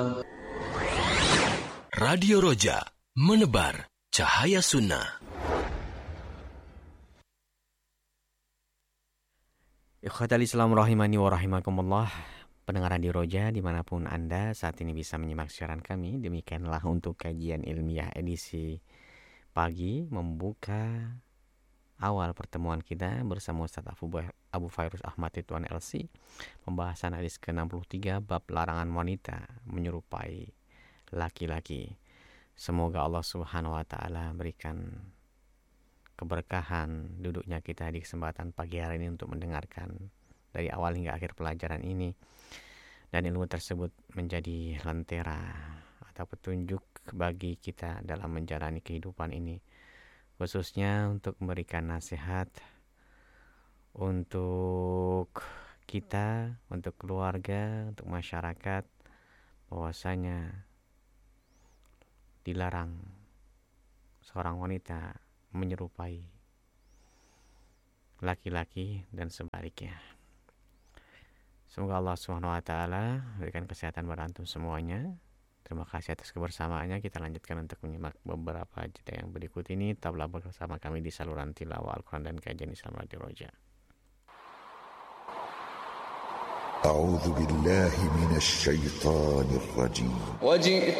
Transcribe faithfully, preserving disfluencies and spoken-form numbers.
Radio Roja, menebar cahaya sunnah. Ikhwatal Islam rahimani wa rahimakumullah. Pendengar Radio Roja dimanapun Anda saat ini bisa menyimak siaran kami. Demikianlah untuk kajian ilmiah edisi pagi membuka awal pertemuan kita bersama Ustaz Abu, Abu Fairuz Ahmad Ridwan L C. Pembahasan hadis ke enam puluh tiga bab larangan wanita menyerupai laki-laki. Semoga Allah Subhanahu wa taala berikan keberkahan duduknya kita di kesempatan pagi hari ini untuk mendengarkan dari awal hingga akhir pelajaran ini, dan ilmu tersebut menjadi lentera atau petunjuk bagi kita dalam menjalani kehidupan ini, khususnya untuk memberikan nasihat untuk kita, untuk keluarga, untuk masyarakat, bahwasanya dilarang seorang wanita menyerupai laki-laki dan sebaliknya. Semoga Allah Subhanahu wa taala berikan kesehatan buat antum semuanya. Terima kasih atas kebersamaannya. Kita lanjutkan untuk menyimak beberapa jeda yang berikut ini. Tetaplah bersama kami di saluran tilawah Al-Quran dan kajian Islam Radio Roja. A'udzu billahi minasy syaithanir rajim.